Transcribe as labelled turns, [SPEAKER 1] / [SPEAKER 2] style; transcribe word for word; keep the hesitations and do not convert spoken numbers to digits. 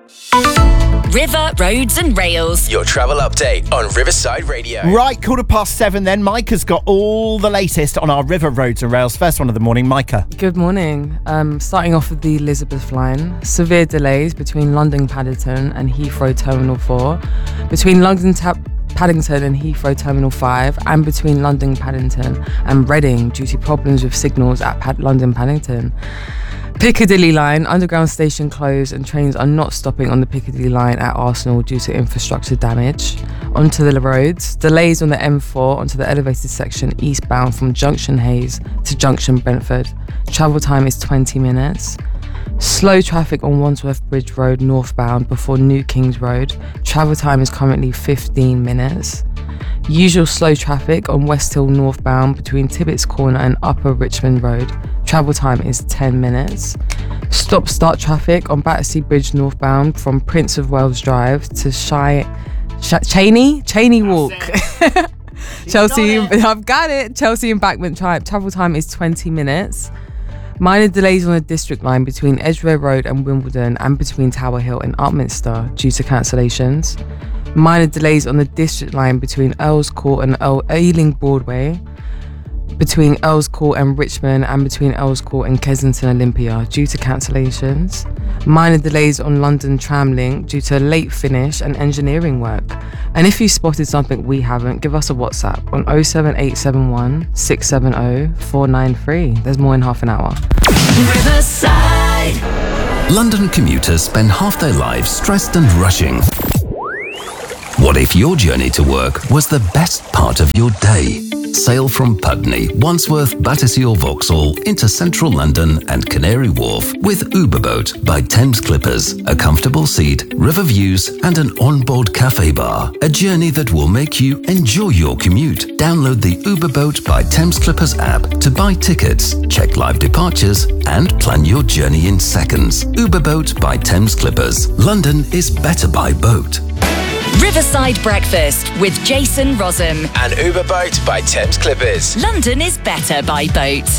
[SPEAKER 1] River, Roads and Rails.
[SPEAKER 2] Your travel update on Riverside Radio.
[SPEAKER 3] Right, quarter past seven then. Micah's got all the latest on our River, Roads and Rails. First one of the morning, Micah.
[SPEAKER 4] Good morning. Um, starting off with the Elizabeth line. Severe delays between London Paddington and Heathrow Terminal four, between London Ta- Paddington and Heathrow Terminal five, and between London Paddington and Reading due to problems with signals at Pad- London Paddington. Piccadilly line, underground station closed and trains are not stopping on the Piccadilly line at Arsenal due to infrastructure damage. Onto the roads, delays on the M four onto the elevated section eastbound from Junction Hayes to Junction Brentford. Travel time is twenty minutes. Slow traffic on Wandsworth Bridge Road northbound before New Kings Road. Travel time is currently fifteen minutes. Usual slow traffic on West Hill northbound between Tibbets Corner and Upper Richmond Road. Travel time is ten minutes. Stop start traffic on Battersea Bridge northbound from Prince of Wales Drive to Shy, Sh- Cheney? Cheney Walk. Chelsea, I've got it. Chelsea Embankment Drive. Travel time is twenty minutes. Minor delays on the District line between Edgware Road and Wimbledon and between Tower Hill and Upminster due to cancellations. Minor delays on the District line between Earls Court and Earl- Ealing Broadway, between Earls Court and Richmond, and between Earls Court and Kensington Olympia due to cancellations. Minor delays on London Tramlink due to a late finish and engineering work. And if you spotted something we haven't, give us a WhatsApp on oh seven eight seven one, six seven oh, four nine three. There's more in half an hour.
[SPEAKER 1] Riverside.
[SPEAKER 5] London commuters spend half their lives stressed and rushing. What if your journey to work was the best part of your day? Sail from Putney, Wandsworth, Battersea or Vauxhall into central London and Canary Wharf with Uberboat by Thames Clippers. A comfortable seat, river views and an onboard cafe bar. A journey that will make you enjoy your commute. Download the Uberboat by Thames Clippers app to buy tickets, check live departures and plan your journey in seconds. Uberboat by Thames Clippers. London is better by boat.
[SPEAKER 1] Riverside Breakfast with Jason Rossum.
[SPEAKER 2] And Uberboat by Thames Clippers.
[SPEAKER 1] London is better by boat.